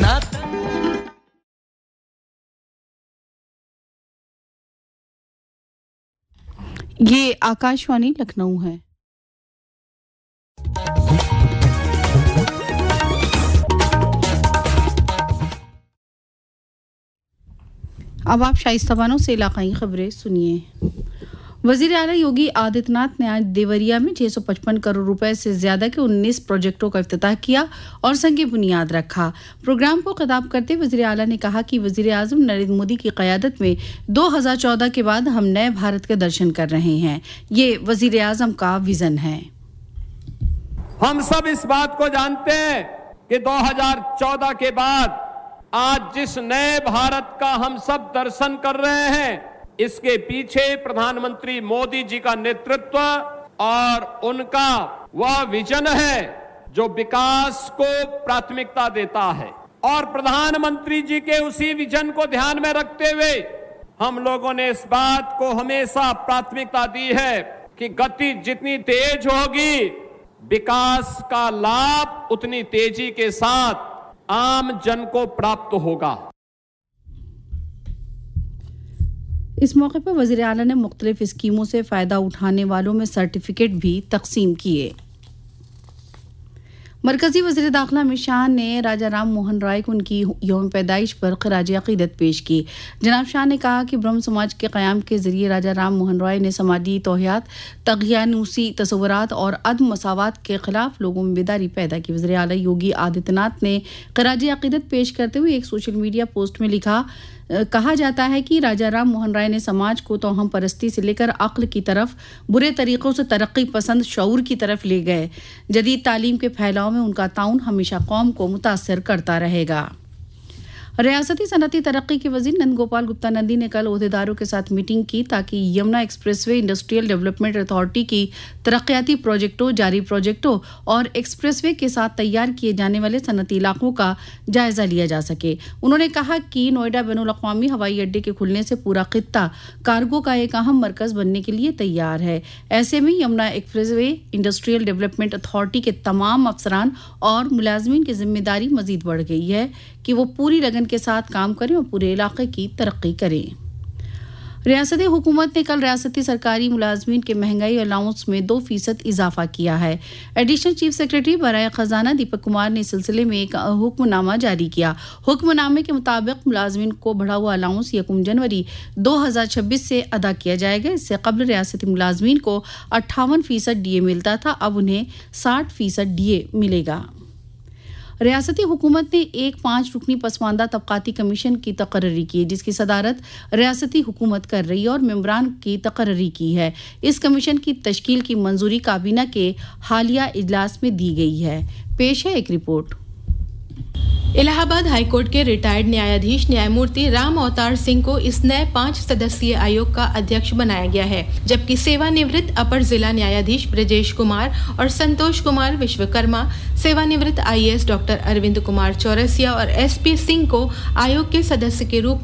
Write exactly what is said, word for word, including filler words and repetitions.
ना। ये आकाशवाणी लखनऊ है। अब आप शाइस्ता बानो से इलाकाई खबरें सुनिए। वजीर आला योगी आदित्यनाथ ने आज देवरिया में छह सौ पचपन करोड़ रुपए से ज्यादा के उन्नीस प्रोजेक्टों का इफ्तिताह किया और संग बुनियाद रखा। प्रोग्राम को खिताब करते वजीर आला ने कहा कि वजीर आजम नरेंद्र मोदी की क़यादत में दो हज़ार चौदह के बाद हम नए भारत के दर्शन कर रहे हैं। ये वजीर आजम का विजन है। हम सब इस बात को जानते हैं कि दो हज़ार चौदह के बाद आज जिस नए भारत का हम सब दर्शन कर रहे हैं, इसके पीछे प्रधानमंत्री मोदी जी का नेतृत्व और उनका वह विजन है जो विकास को प्राथमिकता देता है। और प्रधानमंत्री जी के उसी विजन को ध्यान में रखते हुए हम लोगों ने इस बात को हमेशा प्राथमिकता दी है कि गति जितनी तेज होगी, विकास का लाभ उतनी तेजी के साथ आम जन को प्राप्त होगा। इस मौके पर वज़ीर आला ने मुख्तलिफ स्कीमों से फ़ायदा उठाने वालों में सर्टिफिकेट भी तकसीम किए। मरकजी वज़ीर दाखिला अमित शाह ने राजा राम मोहन राय को उनकी यौम पैदाइश पर ख़राज अक़ीदत पेश की। जनाब शाह ने कहा कि ब्रह्म समाज के क़याम के ज़रिए राजा राम मोहन राय ने समाजी तौहियात, तग़यानूसी तसव्वुरात और अदम मसावात के ख़िलाफ़ लोगों में बेदारी पैदा की। वज़ीर आला योगी आदित्यनाथ ने ख़राज अक़ीदत पेश करते हुए एक सोशल मीडिया पोस्ट में लिखा कहा जाता है कि राजा राम मोहन राय ने समाज को तौहम परस्ती से लेकर अक्ल की तरफ, बुरे तरीक़ों से तरक्की पसंद शऊर की तरफ ले गए। जदीद तालीम के फैलाव में उनका ताउन हमेशा कौम को मुतासिर करता रहेगा। रियासती सनती तरक्की के वज़ीर नंद गोपाल गुप्ता नंदी ने कल ओहदेदारों के साथ मीटिंग की ताकि Yamuna expressway industrial development authority की तरक्याती प्रोजेक्टों, जारी प्रोजेक्टों और एक्सप्रेसवे के साथ तैयार किए जाने वाले सनती इलाकों का जायजा लिया जा सके। उन्होंने कहा कि नोएडा बैनुल-अक़वामी हवाई अड्डे के खुलने से पूरा खित्ता कार्गो का एक अहम मरकज बनने के लिए तैयार है। ऐसे में Yamuna expressway industrial development authority के तमाम अफसरान और मुलाजमीन की जिम्मेदारी मजीद बढ़ गई है कि वो पूरी लगन के साथ काम करें और पूरे इलाके की तरक्की करें। रियासती हुकूमत ने कल रियासती सरकारी मुलाजमीन के महंगाई अलाउंस में दो फीसद इजाफा किया है। एडिशनल चीफ सेक्रेटरी बराए खजाना दीपक कुमार ने इस सिलसिले में एक हुक्मनामा जारी किया। हुक्मनामे के मुताबिक मुलाजमीन को बढ़ा हुआ अलाउंस यकम जनवरी दो हज़ार छब्बीस से अदा किया जाएगा। इससे कबल रियासती मुलाजमीन को अट्ठावन फीसद डीए मिलता था, अब उन्हें साठ फीसद डीए मिलेगा। रियासती हुकूमत ने एक पाँच रुकनी पसमानदा तबकाती कमीशन की तकर्री की, जिसकी सदारत रियासती हुकूमत कर रही है और मेंबरान की तकर्री की है। इस कमीशन की तश्कील की मंजूरी काबीना के हालिया इजलास में दी गई है। पेश है एक रिपोर्ट। इलाहाबाद हाईकोर्ट के रिटायर्ड न्यायाधीश न्यायमूर्ति राम अवतार सिंह को इस नए पाँच सदस्यीय आयोग का अध्यक्ष बनाया गया है, जबकि सेवानिवृत्त अपर जिला न्यायाधीश ब्रजेश कुमार और संतोष कुमार विश्वकर्मा, सेवानिवृत्त आईएएस डॉक्टर अरविंद कुमार चौरसिया और एसपी सिंह को आयोग के सदस्य के रूप